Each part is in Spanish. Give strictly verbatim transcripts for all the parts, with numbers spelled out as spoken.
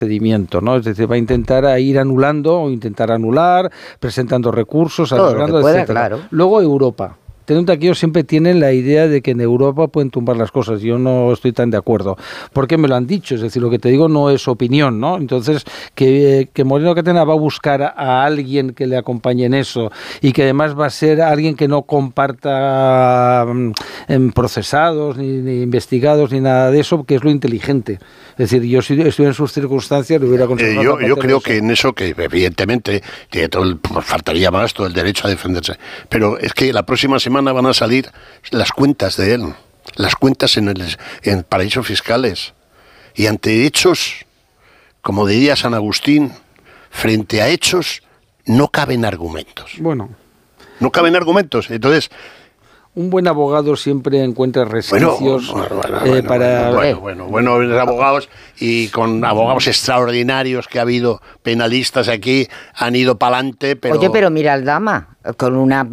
procedimiento, ¿no? Es decir, va a intentar ir anulando o intentar anular, presentando recursos, todo lo que pueda, etcétera. claro. Luego Europa. Teniendo aquí, ellos siempre tienen la idea de que en Europa pueden tumbar las cosas. Yo no estoy tan de acuerdo, porque me lo han dicho. Es decir, lo que te digo no es opinión, ¿no? Entonces, que, que Moreno Catena va a buscar a, a alguien que le acompañe en eso y que además va a ser alguien que no comparta um, en procesados, ni, ni investigados, ni nada de eso, que es lo inteligente. Es decir, yo si estuviera en sus circunstancias, lo hubiera aconsejado. Eh, yo, yo creo que en eso, que evidentemente tiene todo el, faltaría más todo el derecho a defenderse, pero es que la próxima semana van a salir las cuentas de él, las cuentas en, el, en paraísos fiscales, y ante hechos, como diría San Agustín, frente a hechos no caben argumentos. Bueno. No caben argumentos, entonces... Un buen abogado siempre encuentra resquicios bueno, bueno, bueno, eh, para... Bueno, bueno, bueno, bueno, abogados, y con abogados extraordinarios que ha habido, penalistas aquí, han ido para adelante, pero... Oye, pero mira al Dama, con una...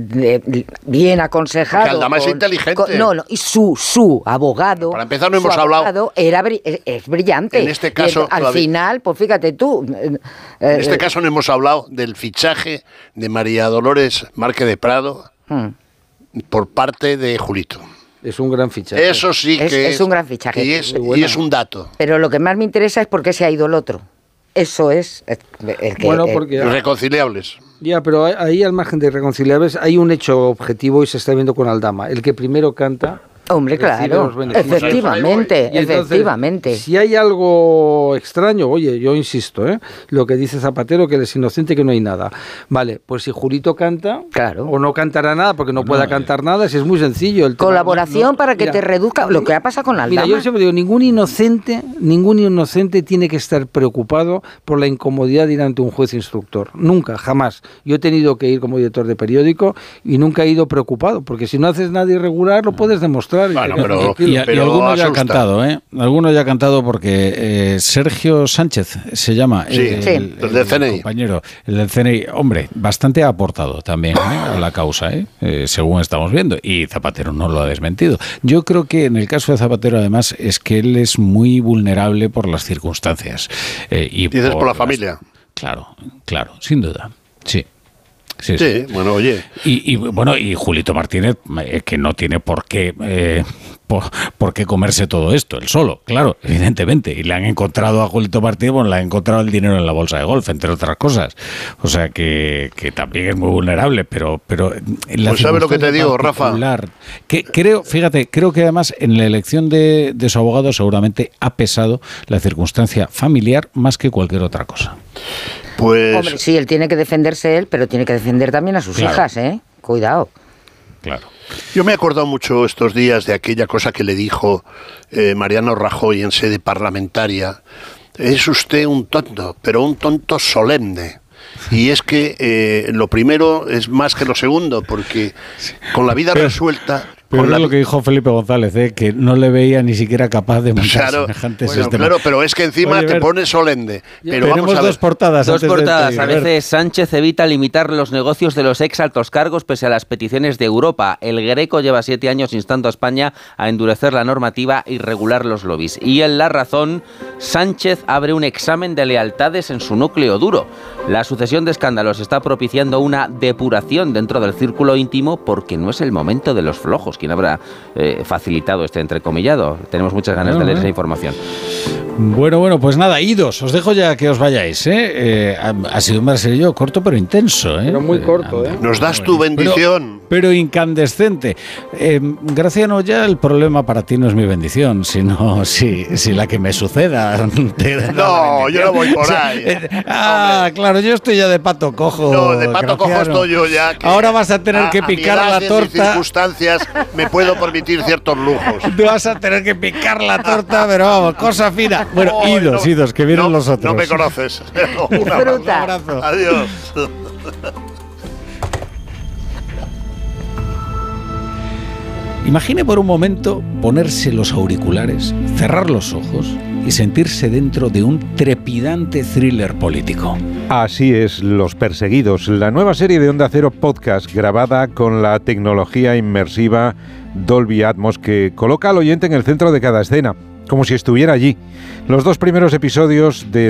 De, bien aconsejado... Porque el Dama con, es inteligente. Con, no, no, y su, su abogado... Para empezar, no hemos hablado... Era, es brillante. En este caso... Al todavía, final, pues fíjate tú... Eh, en este caso no hemos hablado del fichaje de María Dolores Márquez de Prado... Hmm. por parte de Julito. Es un gran fichaje. Eso sí que es, es, es un gran fichaje. Y es, y es un dato. Pero lo que más me interesa es por qué se ha ido el otro. Eso es el que... Bueno, porque... Eh, reconciliables. Ya, pero ahí al margen de reconciliables hay un hecho objetivo y se está viendo con Aldama. El que primero canta... Hombre, claro, efectivamente, entonces, efectivamente. Si hay algo extraño, oye, yo insisto, ¿eh? Lo que dice Zapatero, que él es inocente, que no hay nada. Vale, pues si Julito canta, claro, o no cantará nada, porque no, no pueda no, cantar nada, si es muy sencillo. El Colaboración no, para que mira, te reduzca lo que ha pasado con Aldama. Mira, yo siempre digo, ningún inocente, ningún inocente tiene que estar preocupado por la incomodidad de ir ante un juez instructor. Nunca, jamás. Yo he tenido que ir como director de periódico y nunca he ido preocupado, porque si no haces nada irregular, lo puedes demostrar. Bueno, pero, y, y, pero y alguno ya ha cantado, ¿eh? Alguno ya ha cantado porque eh, Sergio Sánchez se llama, sí, el, sí. el, el, el C N I. Compañero, el del C N I. Hombre, bastante ha aportado también, ¿eh? a la causa, ¿eh? Eh, según estamos viendo, y Zapatero no lo ha desmentido. Yo creo que en el caso de Zapatero, además, es que él es muy vulnerable por las circunstancias. Eh, y ¿Dices por, por la las... familia? Claro, claro, sin duda, sí. Sí, sí, sí, bueno, oye. Y, y bueno, y Julito Martínez, eh, que no tiene por qué eh, por, por qué comerse todo esto, él solo, claro, evidentemente. Y le han encontrado a Julito Martínez, bueno, le han encontrado el dinero en la bolsa de golf, entre otras cosas. O sea que, que también es muy vulnerable, pero, pero en la pues sabe lo que te digo, Rafa. Que creo, fíjate, creo que además en la elección de, de su abogado seguramente ha pesado la circunstancia familiar más que cualquier otra cosa. Pues... Hombre, sí, él tiene que defenderse él, pero tiene que defender también a sus claro. hijas, ¿eh? Cuidado. Claro. Yo me he acordado mucho estos días de aquella cosa que le dijo eh, Mariano Rajoy en sede parlamentaria. Es usted un tonto, pero un tonto solemne. Y es que eh, lo primero es más que lo segundo, porque con la vida resuelta... Pero con es la... lo que dijo Felipe González, ¿eh? Que no le veía ni siquiera capaz de montar claro, semejantes bueno, sistemas. Claro, pero es que encima Oye, te pone solemne. Pero tenemos vamos a dos ver. portadas. Dos portadas. A veces ver. Sánchez evita limitar los negocios de los ex altos cargos pese a las peticiones de Europa. El Greco lleva siete años instando a España a endurecer la normativa y regular los lobbies. Y en La Razón, Sánchez abre un examen de lealtades en su núcleo duro. La sucesión de escándalos está propiciando una depuración dentro del círculo íntimo porque no es el momento de los flojos. ¿Quién habrá eh, facilitado este entrecomillado? Tenemos muchas ganas no, de leer no. esa información. Bueno, bueno, pues nada, idos, os dejo ya que os vayáis, ¿eh? eh ha, ha sido un brasileño corto pero intenso, ¿eh? Pero muy corto, ¿eh? Nos das tu bendición. Pero, pero incandescente. Eh, Graciano, ya el problema para ti no es mi bendición, sino si, si la que me suceda. No, yo no voy por ahí. O sea, eh, ah, Hombre. claro, yo estoy ya de pato cojo. No, de pato Graciano. cojo estoy yo ya. Que Ahora vas a tener a, que picar a la torta. En circunstancias me puedo permitir ciertos lujos. Tú vas a tener que picar la torta, pero vamos, cosa fina. Bueno, oh, idos, no, idos, que vienen no, los otros. No me conoces. Un abrazo. Un abrazo. Adiós. Imagine por un momento ponerse los auriculares, cerrar los ojos y sentirse dentro de un trepidante thriller político. Así es, Los Perseguidos, la nueva serie de Onda Cero Podcast grabada con la tecnología inmersiva Dolby Atmos que coloca al oyente en el centro de cada escena, como si estuviera allí. Los dos primeros episodios de